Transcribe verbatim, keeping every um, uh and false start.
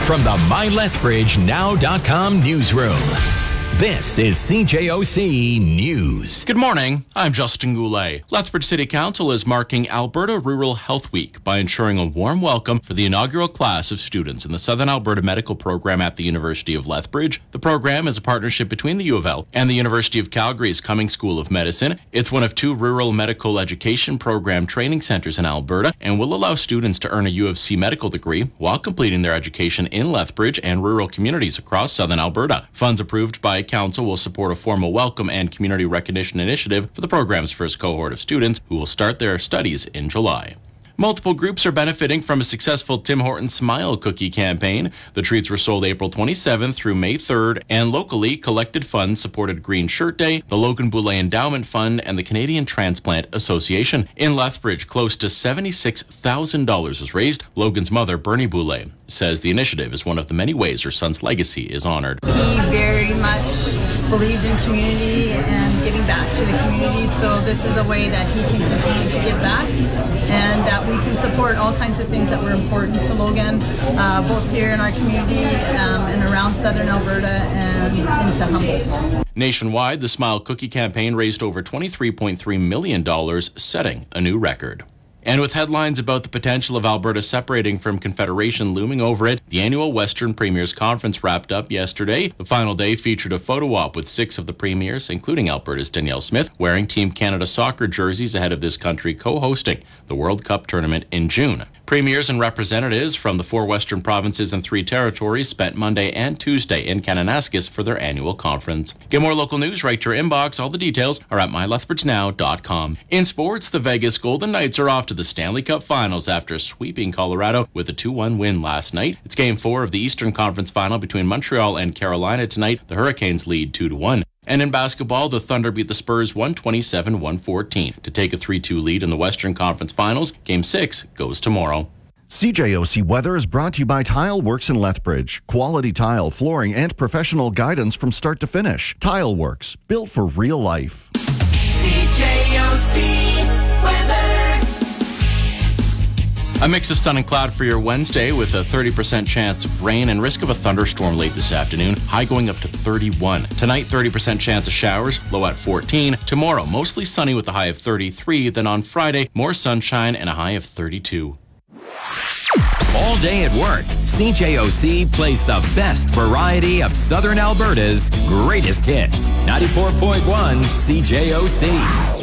from the my lethbridge now dot com newsroom. This is C J O C News. Good morning. I'm Justin Goulet. Lethbridge City Council is marking Alberta Rural Health Week by ensuring a warm welcome for the inaugural class of students in the Southern Alberta Medical Program at the University of Lethbridge. The program is a partnership between the U of L and the University of Calgary's Cummings School of Medicine. It's one of two rural medical education program training centers in Alberta and will allow students to earn a U of C medical degree while completing their education in Lethbridge and rural communities across Southern Alberta. Funds approved by Council will support a formal welcome and community recognition initiative for the program's first cohort of students who will start their studies in July. Multiple groups are benefiting from a successful Tim Hortons Smile Cookie campaign. The treats were sold April twenty-seventh through May third, and locally, collected funds supported Green Shirt Day, the Logan Boulet Endowment Fund, and the Canadian Transplant Association. In Lethbridge, close to seventy-six thousand dollars was raised. Logan's mother, Bernie Boulet, says the initiative is one of the many ways her son's legacy is honored. He very much believed in community and giving back to the community, so this is a way that he can continue to give back and that we can support all kinds of things that were important to Logan, uh, both here in our community um, and around Southern Alberta and into Humboldt. Nationwide, the Smile Cookie campaign raised over twenty-three point three million dollars, setting a new record. And with headlines about the potential of Alberta separating from Confederation looming over it, the annual Western Premiers Conference wrapped up yesterday. The final day featured a photo op with six of the premiers, including Alberta's Danielle Smith, wearing Team Canada soccer jerseys ahead of this country co-hosting the World Cup tournament in June. Premiers and representatives from the four Western provinces and three territories spent Monday and Tuesday in Kananaskis for their annual conference. Get more local news right to your inbox. All the details are at my lethbridge now dot com. In sports, the Vegas Golden Knights are off to the Stanley Cup Finals after sweeping Colorado with a two one win last night. It's Game four of the Eastern Conference Final between Montreal and Carolina tonight. The Hurricanes lead two to one. And in basketball, the Thunder beat the Spurs one twenty-seven to one fourteen to take a three two lead in the Western Conference Finals. Game six goes tomorrow. C J O C Weather is brought to you by Tile Works in Lethbridge. Quality tile, flooring, and professional guidance from start to finish. Tile Works, built for real life. C J O C Weather. A mix of sun and cloud for your Wednesday with a thirty percent chance of rain and risk of a thunderstorm late this afternoon, high going up to thirty-one. Tonight, thirty percent chance of showers, low at fourteen. Tomorrow, mostly sunny with a high of thirty-three. Then on Friday, more sunshine and a high of thirty-two. All day at work, C J O C plays the best variety of Southern Alberta's greatest hits. ninety-four point one C J O C.